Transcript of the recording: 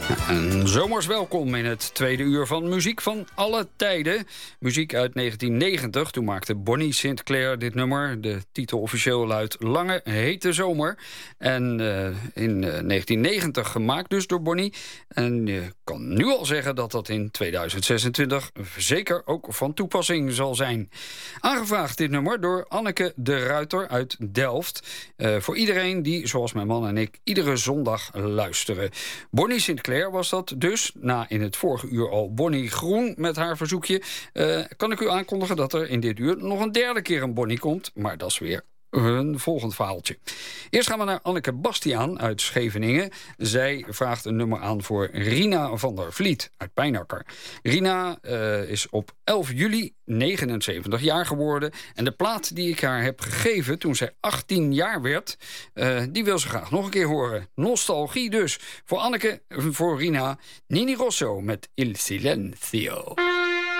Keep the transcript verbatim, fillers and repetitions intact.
En zomers welkom in het tweede uur van Muziek van alle tijden. Muziek uit negentien negentig, toen maakte Bonnie Sinclair dit nummer. De titel officieel luidt Lange Hete Zomer. En uh, in uh, negentien negentig gemaakt dus door Bonnie. En je kan nu al zeggen dat dat in tweeduizend zesentwintig zeker ook van toepassing zal zijn. Aangevraagd dit nummer door Anneke de Ruiter uit Delft. Uh, voor iedereen die, zoals mijn man en ik, iedere zondag luisteren. Bonnie Sinclair was dat dus. Na in het vorige uur al Bonnie Groen met haar verzoekje. Uh, kan ik u aankondigen dat er in dit uur nog een derde keer een Bonnie komt. Maar dat is weer een volgend verhaaltje. Eerst gaan we naar Anneke Bastiaan uit Scheveningen. Zij vraagt een nummer aan voor Rina van der Vliet uit Pijnakker. Rina uh, is op elf juli negenenzeventig jaar geworden. En de plaat die ik haar heb gegeven toen zij achttien jaar werd, Uh, die wil ze graag nog een keer horen. Nostalgie dus. Voor Anneke, voor Rina, Nini Rosso met Il Silenzio.